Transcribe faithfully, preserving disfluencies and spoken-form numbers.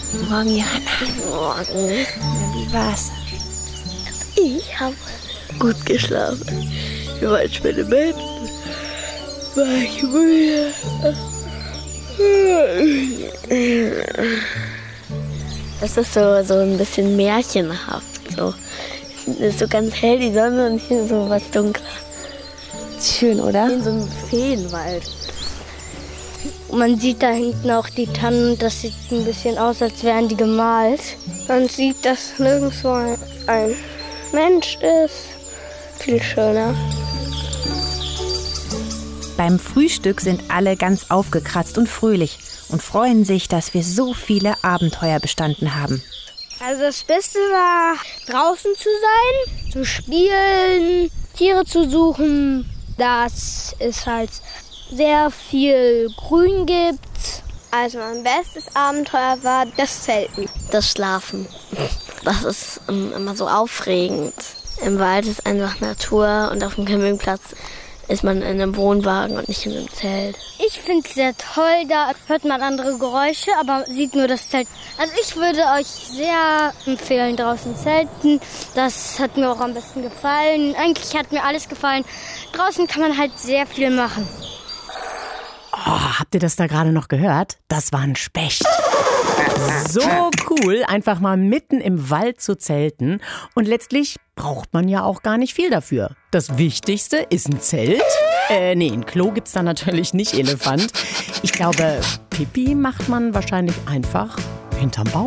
Morgen, Johanna. Morgen. Wie war's? Ich habe gut geschlafen. Ich war ins Bett. War ich müde. Das ist so, so ein bisschen märchenhaft. So. Es ist so ganz hell die Sonne und hier so was dunkler. Schön, oder? Wie in so einem Feenwald. Man sieht da hinten auch die Tannen und das sieht ein bisschen aus, als wären die gemalt. Man sieht, dass nirgendwo ein Mensch ist. Viel schöner. Beim Frühstück sind alle ganz aufgekratzt und fröhlich und freuen sich, dass wir so viele Abenteuer bestanden haben. Also das Beste war, draußen zu sein, zu spielen, Tiere zu suchen, dass es halt sehr viel Grün gibt. Also mein bestes Abenteuer war das Zelten. Das Schlafen. Das ist um, immer so aufregend. Im Wald ist einfach Natur und auf dem Campingplatz ist man in einem Wohnwagen und nicht in einem Zelt. Ich finde es sehr toll, da hört man andere Geräusche, aber sieht nur das Zelt. Also ich würde euch sehr empfehlen, draußen zelten. Das hat mir auch am besten gefallen. Eigentlich hat mir alles gefallen. Draußen kann man halt sehr viel machen. Oh, habt ihr das da gerade noch gehört? Das war ein Specht. So cool, einfach mal mitten im Wald zu zelten. Und letztlich braucht man ja auch gar nicht viel dafür. Das Wichtigste ist ein Zelt. Äh, nee, ein Klo gibt's da natürlich nicht, Elefant. Ich glaube, Pipi macht man wahrscheinlich einfach hinterm Baum.